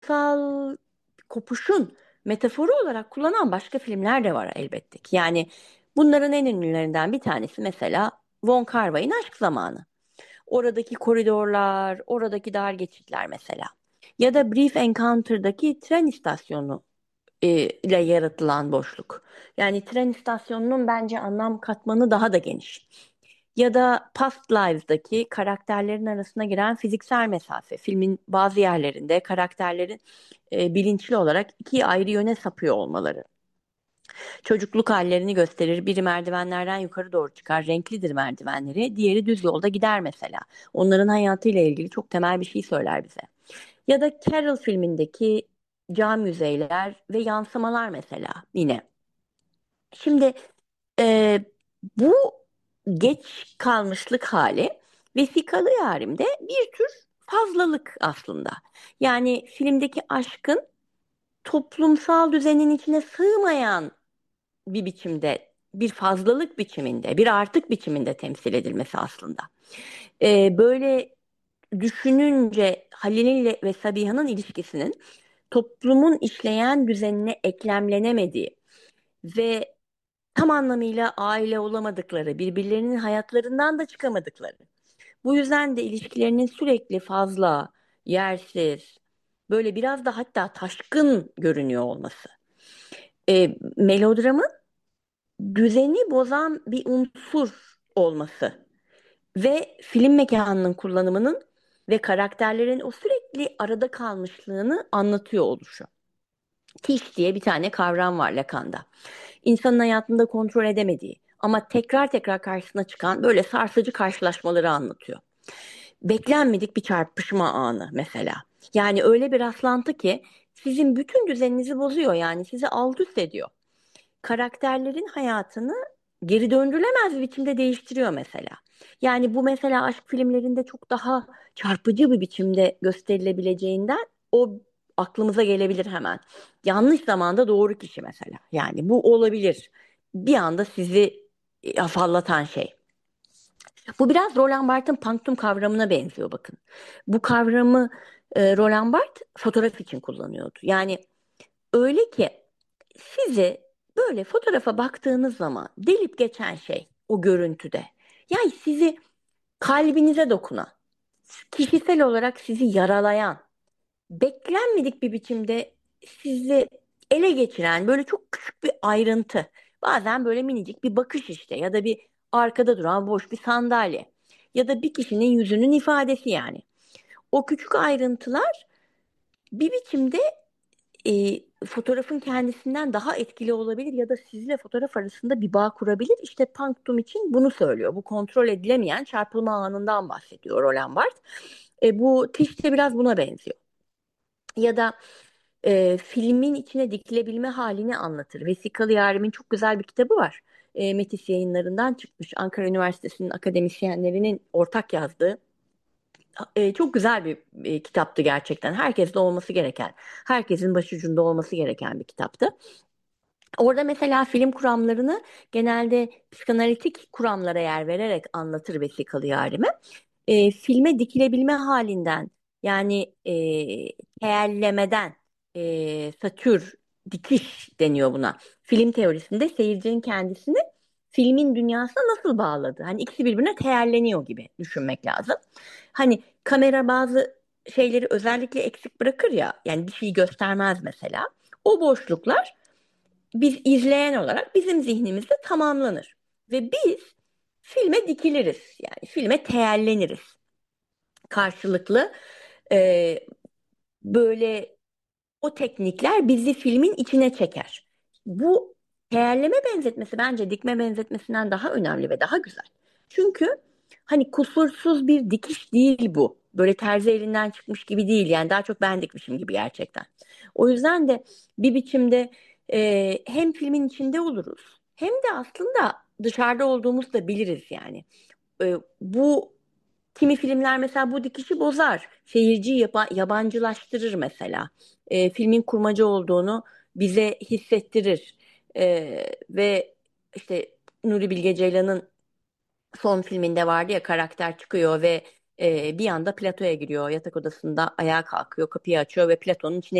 toplumsal kopuşun metaforu olarak kullanan başka filmler de var elbette ki. Yani bunların en ünlülerinden bir tanesi mesela Von Kar-wai'nin Aşk Zamanı. Oradaki koridorlar, oradaki dar geçitler mesela. Ya da Brief Encounter'daki tren istasyonu ile yaratılan boşluk. Yani tren istasyonunun bence anlam katmanı daha da geniş. Ya da Past Lives'daki karakterlerin arasına giren fiziksel mesafe. Filmin bazı yerlerinde karakterlerin bilinçli olarak iki ayrı yöne sapıyor olmaları. Çocukluk hallerini gösterir. Biri merdivenlerden yukarı doğru çıkar. Renklidir merdivenleri. Diğeri düz yolda gider mesela. Onların hayatıyla ilgili çok temel bir şey söyler bize. Ya da Carol filmindeki cam yüzeyler ve yansımalar mesela yine. Şimdi e, bu geç kalmışlık hali vesikalı yarimde bir tür fazlalık aslında. Yani filmdeki aşkın toplumsal düzenin içine sığmayan bir biçimde, bir fazlalık biçiminde, bir artık biçiminde temsil edilmesi aslında. Böyle düşününce Halil ile ve Sabiha'nın ilişkisinin toplumun işleyen düzenine eklemlenemediği ve tam anlamıyla aile olamadıkları, birbirlerinin hayatlarından da çıkamadıkları. Bu yüzden de ilişkilerinin sürekli fazla, yersiz, böyle biraz da hatta taşkın görünüyor olması. Melodramın düzeni bozan bir unsur olması ve film mekanının kullanımının ve karakterlerin o sürekli arada kalmışlığını anlatıyor oluşu. Tiş diye bir tane kavram var Lacan'da. İnsanın hayatında kontrol edemediği ama tekrar tekrar karşısına çıkan böyle sarsıcı karşılaşmaları anlatıyor. Beklenmedik bir çarpışma anı mesela. Yani öyle bir rastlantı ki sizin bütün düzeninizi bozuyor, yani sizi alt üst ediyor. Karakterlerin hayatını geri döndürülemez bir biçimde değiştiriyor mesela. Yani bu mesela aşk filmlerinde çok daha çarpıcı bir biçimde gösterilebileceğinden o aklımıza gelebilir hemen. Yanlış zamanda doğru kişi mesela. Yani bu olabilir. Bir anda sizi afallatan şey. Bu biraz Roland Barthes'in Punctum kavramına benziyor bakın. Bu kavramı Roland Barthes fotoğraf için kullanıyordu. Yani öyle ki sizi böyle fotoğrafa baktığınız zaman delip geçen şey o görüntüde. Yani sizi kalbinize dokunan, kişisel olarak sizi yaralayan, beklenmedik bir biçimde sizi ele geçiren böyle çok küçük bir ayrıntı. Bazen böyle minicik bir bakış işte, ya da bir arkada duran boş bir sandalye ya da bir kişinin yüzünün ifadesi yani. O küçük ayrıntılar bir biçimde fotoğrafın kendisinden daha etkili olabilir ya da sizle fotoğraf arasında bir bağ kurabilir. İşte Punctum için bunu söylüyor. Bu kontrol edilemeyen çarpılma anından bahsediyor Roland Barthes. Bu Tisch de biraz buna benziyor. Ya da filmin içine dikilebilme halini anlatır. Vesikalı Yarim'in çok güzel bir kitabı var. Metis Yayınları'ndan çıkmış. Ankara Üniversitesi'nin akademisyenlerinin ortak yazdığı. Çok güzel bir kitaptı gerçekten. Herkeste olması gereken, herkesin başucunda olması gereken bir kitaptı. Orada mesela film kuramlarını genelde psikanalitik kuramlara yer vererek anlatır vesikalı yarimi. Filme dikilebilme halinden, yani teellemeden, satür, dikiş deniyor buna. Film teorisinde seyircinin kendisini filmin dünyasına nasıl bağladı? Hani ikisi birbirine teelleniyor gibi düşünmek lazım. Hani kamera bazı şeyleri özellikle eksik bırakır ya, yani bir şey göstermez mesela. O boşluklar biz izleyen olarak bizim zihnimizde tamamlanır. Ve biz filme dikiliriz. Yani filme teelleniriz. Karşılıklı e, böyle o teknikler bizi filmin içine çeker. Bu teerleme benzetmesi bence dikme benzetmesinden daha önemli ve daha güzel. Çünkü hani kusursuz bir dikiş değil bu. Böyle terzi elinden çıkmış gibi değil. Yani daha çok ben dikmişim gibi gerçekten. O yüzden de bir biçimde hem filmin içinde oluruz hem de aslında dışarıda olduğumuzu da biliriz yani. Bu kimi filmler mesela bu dikişi bozar. Seyirciyi yabancılaştırır mesela. Filmin kurmaca olduğunu bize hissettirir. Ve işte Nuri Bilge Ceylan'ın son filminde vardı ya, karakter çıkıyor ve bir anda platoya giriyor. Yatak odasında ayağa kalkıyor, kapıyı açıyor ve Platon'un içine